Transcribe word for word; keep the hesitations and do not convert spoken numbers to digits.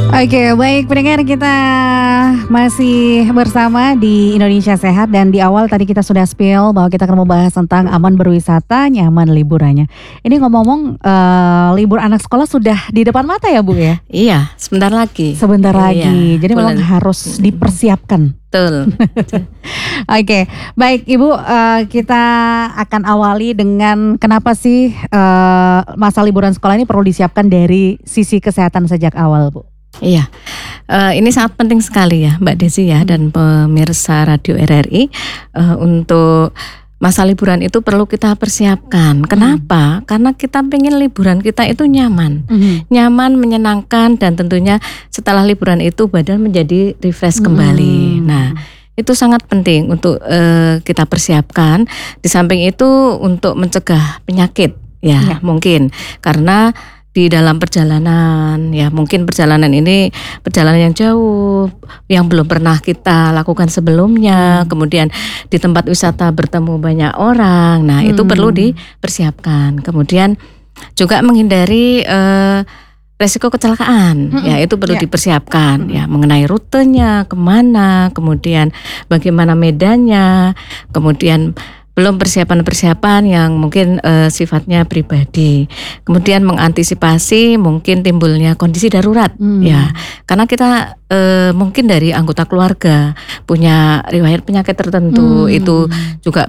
Oke, baik pendengar, kita masih bersama di Indonesia Sehat dan di awal tadi kita sudah spill bahwa kita akan membahas tentang aman berwisata, nyaman liburannya. Ini ngomong-ngomong uh, libur anak sekolah sudah di depan mata ya Bu ya? Iya, sebentar lagi. Sebentar Iya, lagi, jadi bulan- memang harus dipersiapkan. Betul. Oke, baik Ibu, uh, kita akan awali dengan kenapa sih uh, masa liburan sekolah ini perlu disiapkan dari sisi kesehatan sejak awal Bu? Iya, Eh, ini sangat penting sekali ya Mbak Desi ya dan pemirsa Radio R R I eh, untuk masa liburan itu perlu kita persiapkan. Kenapa? Karena kita pengen liburan kita itu nyaman, Mhm. nyaman, menyenangkan, dan tentunya setelah liburan itu badan menjadi refresh kembali. Mhm. Nah, itu sangat penting untuk eh, kita persiapkan. Di samping itu untuk mencegah penyakit ya, Ya. mungkin karena di dalam perjalanan ya, mungkin perjalanan ini perjalanan yang jauh yang belum pernah kita lakukan sebelumnya, kemudian di tempat wisata bertemu banyak orang. Nah, itu Hmm. perlu dipersiapkan. Kemudian juga menghindari eh, resiko kecelakaan, Mm-mm. ya itu perlu Ya. dipersiapkan, Mm-mm. ya mengenai rutenya kemana, kemudian bagaimana medannya, kemudian belum persiapan-persiapan yang mungkin eh, sifatnya pribadi, kemudian mengantisipasi mungkin timbulnya kondisi darurat, Hmm. ya karena kita eh, mungkin dari anggota keluarga punya riwayat penyakit tertentu, Hmm. itu juga